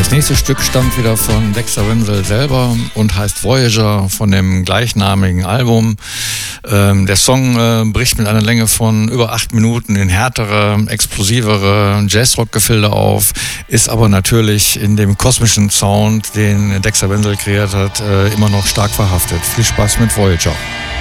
Das nächste Stück stammt wieder von Dexter Wenzel selber und heißt Voyager von dem gleichnamigen Album. Der Song bricht mit einer Länge von über 8 Minuten in härtere, explosivere Jazzrock-Gefilde auf, ist aber natürlich in dem kosmischen Sound, den Dexter Wenzel kreiert hat, immer noch stark verhaftet. Viel Spaß mit Voyager.